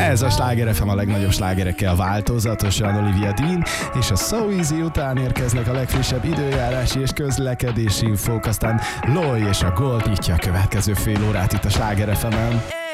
Ez a Sláger FM a legnagyobb slágerekkel változatosan. Olivia Dean és a So Easy után érkeznek a legfrissebb időjárási és közlekedési infók, aztán Loy és a Gold nyitja a következő fél órát itt a Sláger FM-en.